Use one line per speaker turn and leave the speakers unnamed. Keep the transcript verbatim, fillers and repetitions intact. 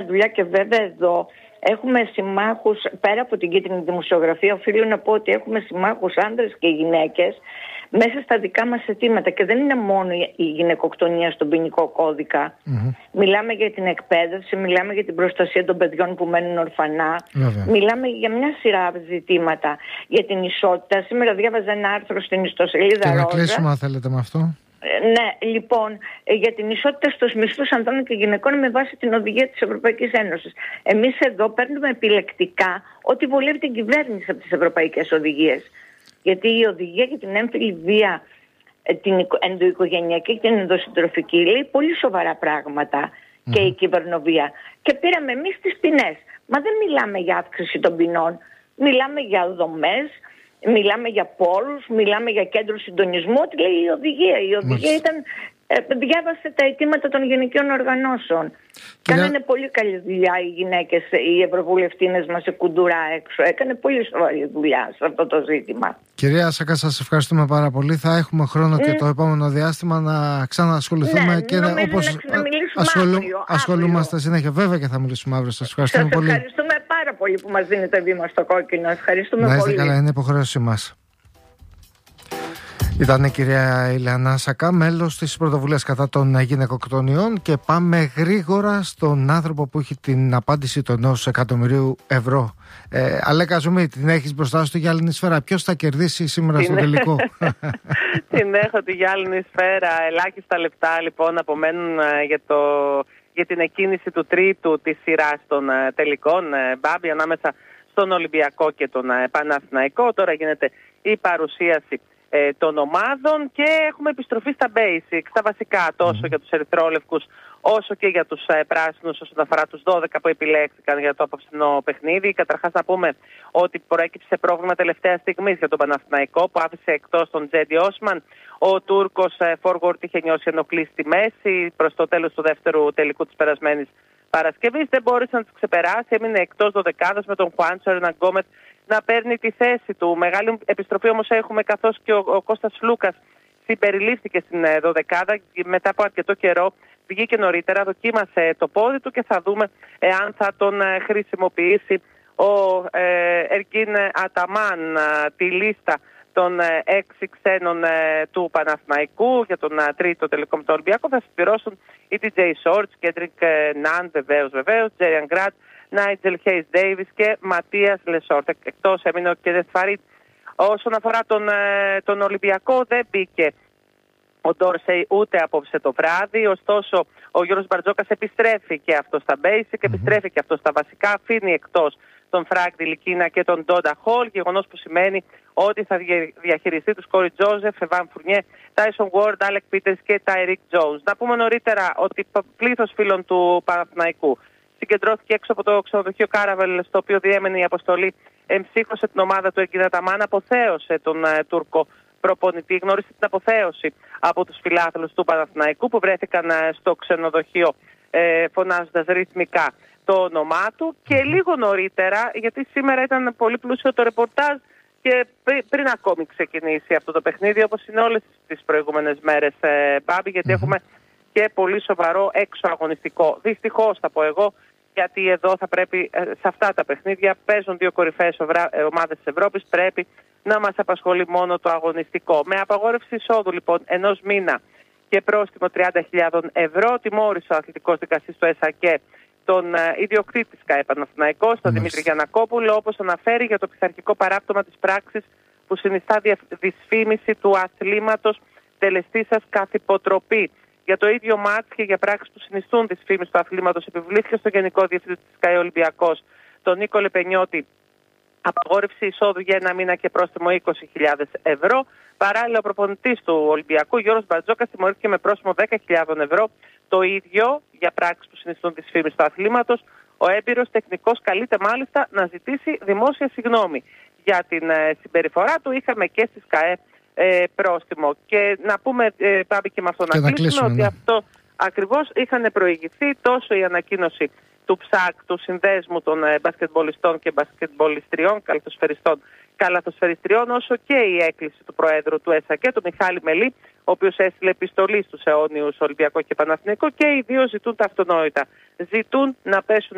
δουλειά και βέβαια εδώ έχουμε συμμάχους, πέρα από την κίτρινη δημοσιογραφία, οφείλω να πω ότι έχουμε συμμάχους άντρες και γυναίκες μέσα στα δικά μας αιτήματα. Και δεν είναι μόνο η γυναικοκτονία στον ποινικό κώδικα. Mm-hmm. Μιλάμε για την εκπαίδευση, μιλάμε για την προστασία των παιδιών που μένουν ορφανά. Βέβαια. Μιλάμε για μια σειρά ζητήματα. Για την ισότητα. Σήμερα διάβαζα ένα άρθρο στην ιστοσελίδα
και
Ρόζα.
Και να κλείσουμε αν θέλετε με αυτό.
Ναι, λοιπόν, για την ισότητα στους μισθούς ανδρών και γυναικών με βάση την οδηγία της Ευρωπαϊκής Ένωσης. Εμείς εδώ παίρνουμε επιλεκτικά ό,τι βολεύει την κυβέρνηση από τις ευρωπαϊκές οδηγίες. Γιατί η οδηγία για την έμφυλη βία, την ενδοοικογενειακή και την ενδοσυντροφική, λέει πολύ σοβαρά πράγματα mm. και η κυβερνοβία. Και πήραμε εμείς τις ποινές. Μα δεν μιλάμε για αύξηση των ποινών, μιλάμε για δομές. Μιλάμε για πόρους, μιλάμε για κέντρο συντονισμού, ό,τι λέει η οδηγία. Η οδηγία ήταν, ε, διάβασε τα αιτήματα των γενικών οργανώσεων. Κυρία... Κάνανε πολύ καλή δουλειά οι γυναίκες, οι ευρωβουλευτίνες μας, η Κουντουρά έξω. Έκανε πολύ σοβαρή δουλειά σε αυτό το ζήτημα.
Κυρία Σακά, σας ευχαριστούμε πάρα πολύ. Θα έχουμε χρόνο mm. και το επόμενο διάστημα να ξανασχοληθούμε
ναι,
και να, όπως
να
ασχολου...
αύριο,
ασχολούμαστε
αύριο.
συνέχεια. Βέβαια και θα μιλήσουμε αύριο. Σας ευχαριστούμε
σας
πολύ.
Ευχαριστούμε πάρα πολύ που μας δίνετε βήμα στο κόκκινο. Ευχαριστούμε
να είστε
πολύ.
καλά, είναι υποχρέωσή μας. Ήταν η κυρία Ηλιανά Σακά, μέλος της πρωτοβουλίας κατά των γυναικοκτονιών, και πάμε γρήγορα στον άνθρωπο που έχει την απάντηση του ενός εκατομμυρίου ευρώ. Ε, Αλέκα Ζουμί, την έχεις μπροστά σου τη γυάλινη σφαίρα. Ποιος θα κερδίσει σήμερα στο τελικό?
Την έχω τη γυάλινη σφαίρα. Ελάχιστα λεπτά λοιπόν απομένουν για, το, για την εκκίνηση του τρίτου της σειράς των τελικών. Μπάμπη, ανάμεσα στον Ολυμπιακό και τον Παναθηναϊκό. Τώρα γίνεται η παρουσίαση ε, των ομάδων και έχουμε επιστροφή στα basics, στα βασικά, τόσο mm. για τους ερυθρόλευκους όσο και για τους ε, πράσινους όσον αφορά τους δώδεκα που επιλέχθηκαν για το απόψινό παιχνίδι. Καταρχάς να πούμε ότι προέκυψε πρόβλημα τελευταία στιγμής για τον Παναθηναϊκό που άφησε εκτός τον Τζέντι Όσμαν. Ο Τούρκος ε, forward είχε νιώσει ενοχλή στη μέση προς το τέλος του δεύτερου τελικού της περασμένης Παρασκευής. Δεν μπόρεσε να τους ξεπεράσει, έμεινε εκτός δωδεκάδας με τον Χουάντσο Ερναγκόμετ να παίρνει τη θέση του. Μεγάλη επιστροφή όμως έχουμε, καθώς και ο, ο Κώστας Λούκας συμπεριλήφθηκε στην ε, δωδεκάδα μετά από αρκετό καιρό. Βγήκε νωρίτερα, δοκίμασε το πόδι του και θα δούμε εάν θα τον ε, χρησιμοποιήσει ο ε, Ερκίν Αταμάν ε, τη λίστα των ε, έξι ξένων ε, του Παναθηναϊκού για τον ε, τρίτο τελικό με τον Ολυμπιακό. Θα συμπληρώσουν οι ντι τζέι Shorts, Κέντρικ Ναν βεβαίως, βεβαίως, Τζέριαν Γκράτ, Νάιτζελ Χέις Ντέιβις και Ματίας Λεσόρτ. Εκτός έμεινε ο Κέντρικ Φαρίτ. Όσον αφορά τον, ε, τον Ολυμπιακό, δεν μπήκε ο Ντόρσεϊ ούτε απόψε το βράδυ. Ωστόσο, ο Γιώργος Μπαρτζόκας επιστρέφει και αυτό στα basic, επιστρέφει και αυτό στα βασικά. Αφήνει εκτός τον Φρανκ Τιλικίνα και τον Ντόντα Χολ. Γεγονός που σημαίνει ότι θα διαχειριστεί τους Κόρι Τζόζεφ, Εβάν Φουρνιέ, Τάισον Γουόρντ, Άλεκ Πίτερς και Τάιρικ Τζόουνς. Να πούμε νωρίτερα ότι πλήθος φίλων του Παναθηναϊκού συγκεντρώθηκε έξω από το ξενοδοχείο Κάραβελ, στο οποίο διέμενε η αποστολή, εμψύχωσε την ομάδα του Ερκίν Αταμάν, αποθέωσε τον uh, Τούρκο προπονητή, γνώρισε την αποθέωση από τους φιλάθλους του Παναθηναϊκού που βρέθηκαν uh, στο ξενοδοχείο uh, φωνάζοντας ρυθμικά το όνομά του. Και λίγο νωρίτερα, γιατί σήμερα ήταν πολύ πλούσιο το ρεπορτάζ και πρι, πριν ακόμη ξεκινήσει αυτό το παιχνίδι, όπως είναι όλες τις προηγούμενες μέρες, uh, Μπάμπη, γιατί mm-hmm. έχουμε και πολύ σοβαρό έξω αγωνιστικό. Δυστυχώς θα πω εγώ, γιατί εδώ θα πρέπει, σε αυτά τα παιχνίδια παίζουν δύο κορυφαίες ομάδες της Ευρώπης, πρέπει να μας απασχολεί μόνο το αγωνιστικό. Με απαγόρευση εισόδου λοιπόν ενός μήνα και πρόστιμο τριάντα χιλιάδες ευρώ, τιμώρησε ο αθλητικός δικαστής του ΕΣΑΚΕ τον ιδιοκτήτη της ΚΑΕ Παναθηναϊκός, τον Δημήτρη Γιαννακόπουλο, όπως αναφέρει για το πειθαρχικό παράπτωμα της πράξης που συνιστά δυσφήμιση του αθλήματος τελεστή σας καθ' υποτροπή. Για το ίδιο μάτς και για πράξεις που συνιστούν τη φήμη του αθλήματος επιβλήθηκε στο Γενικό Διευθυντή της ΚΑΕ Ολυμπιακός, τον Νίκο Λεπενιώτη, απαγόρευση εισόδου για ένα μήνα και πρόστιμο είκοσι χιλιάδες ευρώ. Παράλληλα, ο προπονητής του Ολυμπιακού, Γιώργος Μπαρτζόκας, τιμωρήθηκε με πρόστιμο δέκα χιλιάδες ευρώ. Το ίδιο για πράξεις που συνιστούν τη φήμη του αθλήματος. Ο έμπειρος τεχνικός καλείται μάλιστα να ζητήσει δημόσια συγγνώμη για την ε, συμπεριφορά του. Είχαμε και στις ΚΑΕ Ε, πρόστιμο. Και να πούμε, ε, πάμε και με αυτό να, να κλείσουμε, ότι ναι. αυτό ακριβώς είχαν προηγηθεί τόσο η ανακοίνωση του ΨΑΚ, του Συνδέσμου των ε, μπασκετμπολιστών και μπασκετμπολιστριών, καλαθοσφαιριστών, καλαθοσφαιριστριών, όσο και η έκκληση του Προέδρου του ΕΣΑΚΕ, του Μιχάλη Μελή, ο οποίος έστειλε επιστολή στους αιώνιους Ολυμπιακό και Παναθηναϊκό, και οι δύο ζητούν τα αυτονόητα. Ζητούν να πέσουν